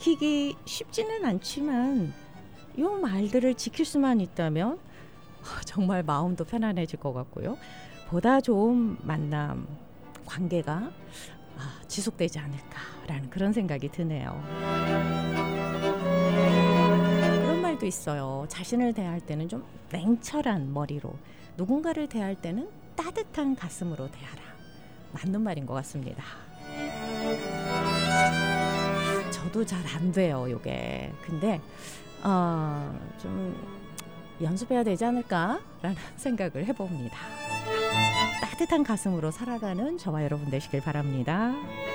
지키기 쉽지는 않지만 이 말들을 지킬 수만 있다면 정말 마음도 편안해질 것 같고요. 보다 좋은 만남, 관계가 지속되지 않을까라는 그런 생각이 드네요. 그런 말도 있어요. 자신을 대할 때는 좀 냉철한 머리로, 누군가를 대할 때는 따뜻한 가슴으로 대하라. 맞는 말인 것 같습니다. 저도 잘 안 돼요, 요게. 근데 좀 연습해야 되지 않을까라는 생각을 해봅니다. 따뜻한 가슴으로 살아가는 저와 여러분 되시길 바랍니다.